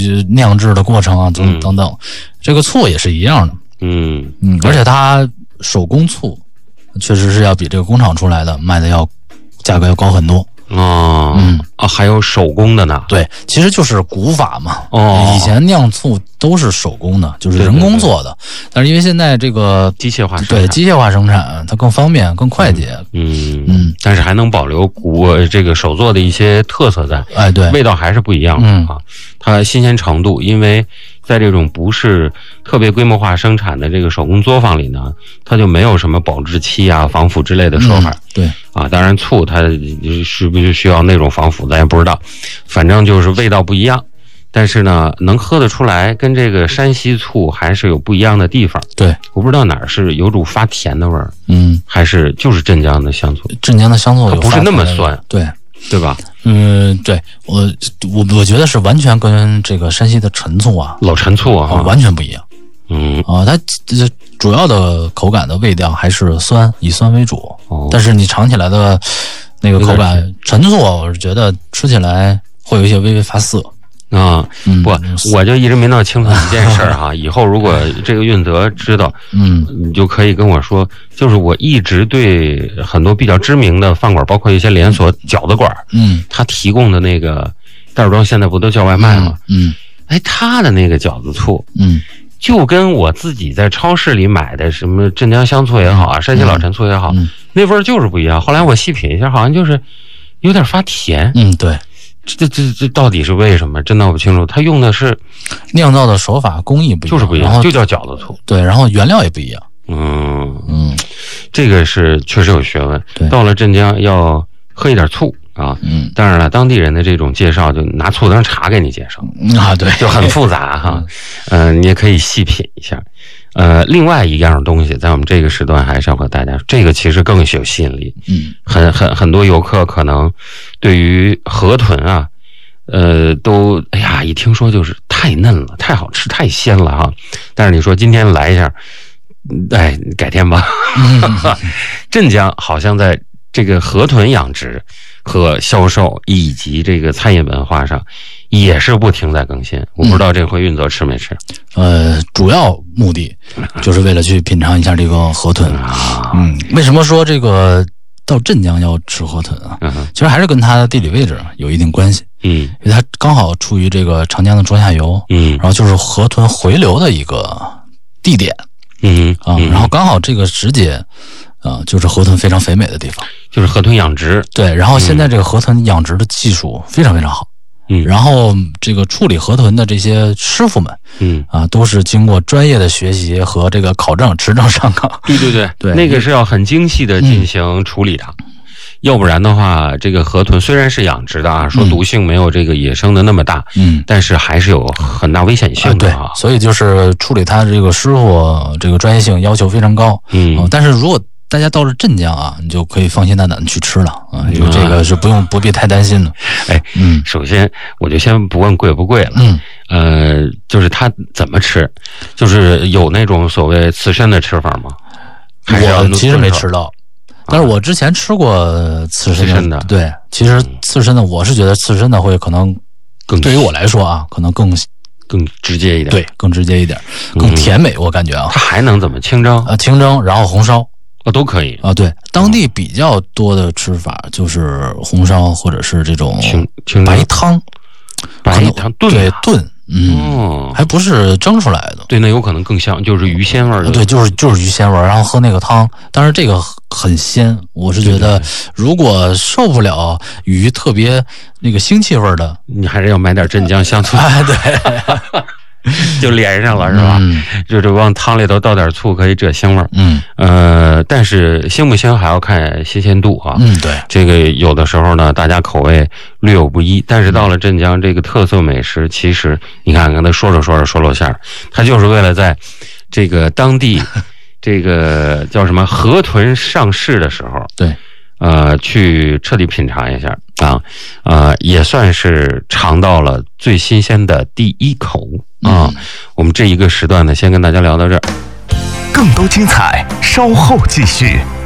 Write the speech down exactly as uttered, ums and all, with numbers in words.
酿制的过程啊，等等等，这个醋也是一样的。 嗯嗯，而且它手工醋确实是要比这个工厂出来的卖的要价格要高很多。 哦，嗯啊，还有手工的呢。 对，其实就是古法嘛。 哦， 以前酿醋都是手工的，就是人工做的。对对对，但是因为现在这个机械化生产， 对机械化生产，它更方便、更快捷。 嗯嗯，但是还能保留古这个手做的一些特色在。 哎，对， 味道还是不一样的、 嗯、 啊。它新鲜程度，因为在这种不是特别规模化生产的这个手工作坊里呢，它就没有什么保质期啊、防腐之类的说法。 嗯、对啊，当然醋它是不是需要那种防腐，咱也不知道。反正就是味道不一样，但是呢，能喝得出来，跟这个山西醋还是有不一样的地方。 对， 我不知道哪儿是有股发甜的味儿， 嗯， 还是就是镇江的香醋。 镇江的香醋有不是那么酸， 对对吧？ 嗯，对我我我觉得是完全跟这个山西的陈醋啊， 老陈醋啊， 哦、完全不一样。 嗯啊，它这主要的口感的味道还是酸，以酸为主。 哦， 但是你尝起来的那个口感，陈醋我是觉得吃起来会有一些微微发涩。 啊， 嗯、 不，我就一直没闹清楚一件事儿哈。以后如果这个运泽知道， 嗯， 你就可以跟我说，就是我一直对很多比较知名的饭馆，包括一些连锁饺子馆， 嗯， 他提供的那个袋装现在不都叫外卖吗？ 嗯， 哎，他的那个饺子醋， 嗯， 就跟我自己在超市里买的什么镇江香醋也好啊，山西老陈醋也好， 嗯、 那味儿就是不一样。后来我细品一下，好像就是有点发甜。 嗯，对。 这这这到底是为什么？真闹不清楚。他用的是酿造的手法工艺不一样， 就是不一样，就叫饺子醋。 对，然后原料也不一样。 嗯嗯， 这个是确实有学问。到了镇江要喝一点醋啊。 嗯， 当然了，当地人的这种介绍就拿醋当茶给你介绍、 嗯、啊，对， 就很复杂哈。嗯、呃，你也可以细品一下。呃，另外一样东西，在我们这个时段还是要和大家说，这个其实更是有吸引力。 嗯， 很很很多游客可能对于河豚啊，呃，都哎呀，一听说就是太嫩了，太好吃，太鲜了哈。但是你说今天来一下，哎，改天吧。 嗯、 镇江好像在这个河豚养殖和销售以及这个餐饮文化上也是不停在更新。我不知道这回运泽吃没吃？ 呃，主要目的就是为了去品尝一下这个河豚。嗯，为什么说这个到镇江要吃河豚啊？ 嗯， 其实还是跟它的地理位置有一定关系。 嗯， 因为它刚好处于这个长江的中下游。 嗯， 然后就是河豚回流的一个地点。 嗯啊，然后刚好这个时节。啊，就是河豚非常肥美的地方， 就是河豚养殖。 对，然后现在这个河豚养殖的技术非常非常好， 嗯， 然后这个处理河豚的这些师傅们， 嗯啊，都是经过专业的学习和这个考证、持证上岗。 对对对对， 那个是要很精细的进行处理的，嗯、要不然的话，这个河豚虽然是养殖的啊，说毒性没有这个野生的那么大， 嗯， 但是还是有很大危险性的啊。 呃、对，所以就是处理它这个师傅这个专业性要求非常高， 嗯， 呃、但是如果大家到了镇江啊，你就可以放心大胆的去吃了啊，因为这个是不用不必太担心的。 哎， 嗯， 首先我就先不问贵不贵了， 嗯， 呃，就是它怎么吃，就是有那种所谓刺身的吃法吗？ 我其实没吃到，但是我之前吃过刺身的。 刺身的对，其实刺身的我是觉得刺身的会可能更对于我来说啊，可能更更直接一点， 对，更直接一点，更甜美，我感觉啊。 它还能怎么清蒸？ 啊，清蒸，然后红烧。 哦，都可以啊。对，当地比较多的吃法就是红烧，或者是这种白汤， 白汤炖， 对炖，嗯、 哦， 还不是蒸出来的。 对，那有可能更香，就是鱼鲜味的。 对，就是就是鱼鲜味，然后喝那个汤，当然这个很鲜。我是觉得，如果受不了鱼特别那个腥气味的， 你还是要买点镇江香醋。 哎，对。 就连上了是吧？ 嗯， 就是往汤里头倒点醋，可以遮腥味儿。 嗯， 呃，但是腥不腥还要看新鲜度啊。 嗯，对， 这个有的时候呢，大家口味略有不一。但是到了镇江，这个特色美食，其实你看，刚才说着说着说露馅儿，它就是为了在这个当地这个叫什么河豚上市的时候， 对。 呃，去彻底品尝一下啊，呃，也算是尝到了最新鲜的第一口啊。嗯、我们这一个时段呢，先跟大家聊到这儿， 更多精彩稍后继续。